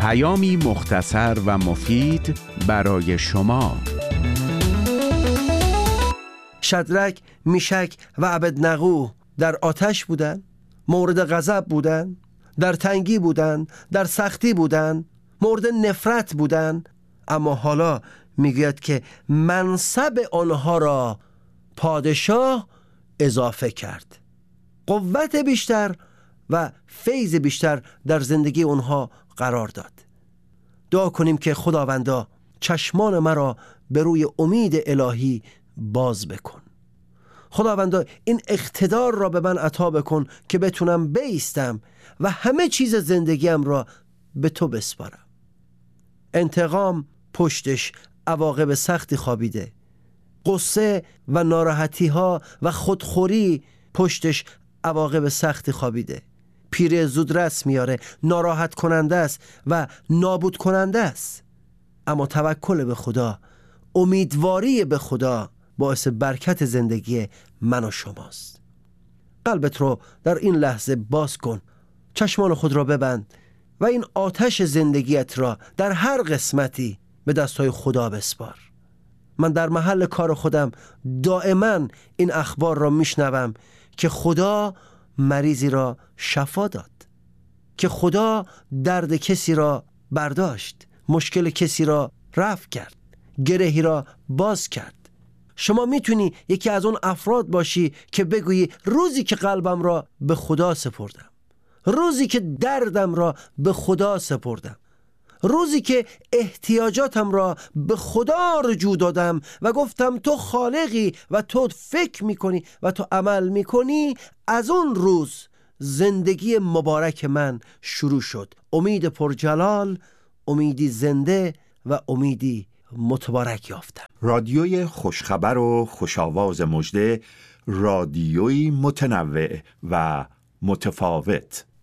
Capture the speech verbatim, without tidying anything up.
پیامی مختصر و مفید برای شما. شدرک، میشک و عبدنغو در آتش بودن، مورد غضب بودن، در تنگی بودن، در سختی بودن، مورد نفرت بودن، اما حالا میگوید که منصب آنها را پادشاه اضافه کرد. قوت بیشتر و فیض بیشتر در زندگی اونها قرار داد. دعا کنیم که خداوندا چشمان مرا به روی امید الهی باز بکن. خداوندا این اقتدار را به من عطا بکن که بتونم بایستم و همه چیز زندگیم را به تو بسپارم. انتقام پشتش عواقب سختی خوابیده. غصه و ناراحتی ها و خودخوری پشتش عواقب سختی خوابیده. پیری زودرس میاره، ناراحت کننده است و نابود کننده است. اما توکل به خدا، امیدواری به خدا باعث برکت زندگی من و شماست. قلبت رو در این لحظه باز کن، چشمان خود را ببند و این آتش زندگیت را در هر قسمتی به دستهای خدا بسپار. من در محل کار خودم دائما این اخبار را میشنوم که خدا مریضی را شفا داد، که خدا درد کسی را برداشت، مشکل کسی را رفع کرد، گرهی را باز کرد. شما میتونی یکی از اون افراد باشی که بگویی روزی که قلبم را به خدا سپردم، روزی که دردم را به خدا سپردم، روزی که احتیاجاتم را به خدا رجوع دادم و گفتم تو خالقی و تو فکر میکنی و تو عمل میکنی، از اون روز زندگی مبارک من شروع شد. امید پرجلال، امیدی زنده و امیدی متبارک یافتم. رادیوی خوشخبر و خوشاواز مژده، رادیوی متنوع و متفاوت.